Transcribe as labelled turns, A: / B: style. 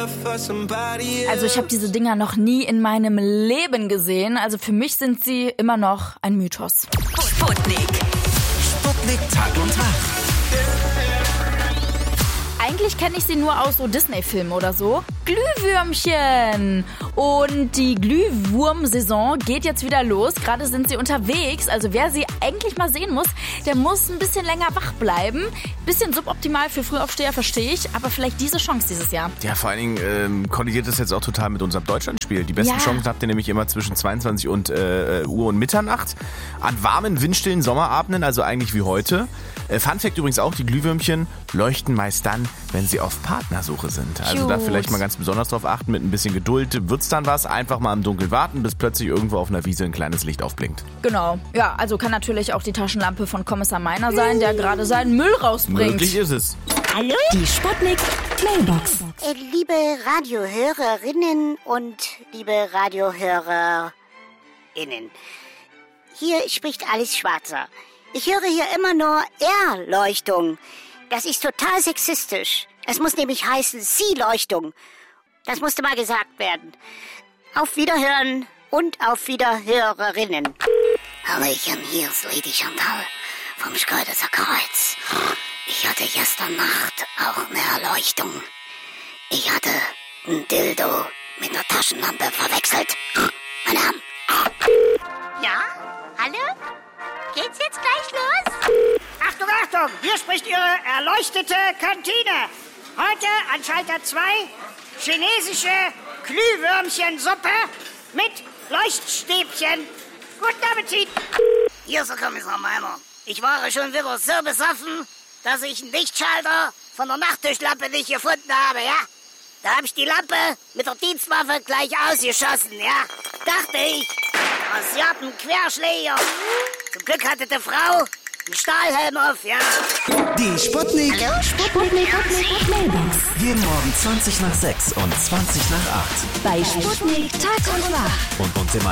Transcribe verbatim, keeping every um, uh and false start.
A: Also ich habe diese Dinger noch nie in meinem Leben gesehen. Also für mich sind sie immer noch ein Mythos.
B: Sputnik.
C: Sputnik Tag und Nacht.
A: Eigentlich kenne ich sie nur aus so Disney-Filmen oder so. Glühwürmchen! Und die Glühwurm-Saison geht jetzt wieder los. Gerade sind sie unterwegs. Also wer sie eigentlich mal sehen muss, der muss ein bisschen länger wach bleiben. Bisschen suboptimal für Frühaufsteher, verstehe ich. Aber vielleicht diese Chance dieses Jahr.
D: Ja, vor allen Dingen ähm, kollidiert das jetzt auch total mit unserem Deutschlandspiel. Die besten
A: Ja.
D: Chancen habt ihr nämlich immer zwischen zweiundzwanzig und, äh, Uhr und Mitternacht. An warmen, windstillen Sommerabenden, also eigentlich wie heute. Äh, Fun Fact übrigens auch, die Glühwürmchen leuchten meist dann, wenn sie auf Partnersuche sind. Also
A: Cute.
D: da vielleicht mal ganz besonders drauf achten, mit ein bisschen Geduld wird's dann was. Einfach mal im Dunkeln warten, bis plötzlich irgendwo auf einer Wiese ein kleines Licht aufblinkt.
A: Genau. Ja, also kann natürlich auch die Taschenlampe von Kommissar Meiner sein, der gerade seinen Müll rausbringt.
D: Möglich ist es.
B: Hallo? Die Sputnik Mailbox.
E: Äh, liebe Radiohörerinnen und liebe Radiohörerinnen, hier spricht Alice Schwarzer. Ich höre hier immer nur Erleuchtung. Das ist total sexistisch. Es muss nämlich heißen Sie-Leuchtung. Das musste mal gesagt werden. Auf Wiederhören und auf Wiederhörerinnen. Hallöchen, hier ist Lady Chantal vom Schkeuderser Kreuz. Ich hatte gestern Nacht auch eine Erleuchtung. Ich hatte ein Dildo mit einer Taschenlampe verwechselt. Meine Arme.
F: Ja? Hallo? Geht's jetzt gleich los?
G: Achtung, Achtung! Hier spricht Ihre erleuchtete Kantine. Heute an Schalter zwei chinesische Glühwürmchensuppe mit Leuchtstäbchen. Guten Appetit!
E: Hier ist der Kommissar Meiner. Ich war schon wieder so besoffen, dass ich einen Lichtschalter von der Nachttischlampe nicht gefunden habe, ja? Da habe ich die Lampe mit der Dienstwaffe gleich ausgeschossen, ja? Dachte ich, sie hat einen Querschläger. Zum Glück hatte die Frau einen Stahlhelm auf, ja?
C: Die Sputnik.
B: Hallo? Sputnik. Sputnik Mailbox.
C: Jeden Morgen zwanzig nach sechs und zwanzig nach acht.
B: Bei Sputnik Tag und Nacht.
C: Und uns immer